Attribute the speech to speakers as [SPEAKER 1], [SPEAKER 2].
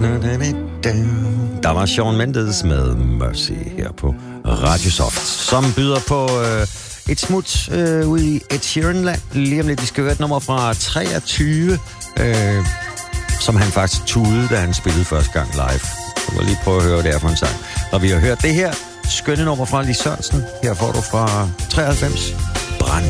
[SPEAKER 1] Der var Shawn Mendes med Mercy her på Radio Soft, som byder på et smut ud i Ed Sheeran-land. Lige om lidt, vi skal høre et nummer fra 23, som han faktisk tudede, da han spillede første gang live. Så må lige prøve at høre, hvad det er for en sang. Og vi har hørt det her skønne nummer fra Lis Sørensen. Her får du fra 93.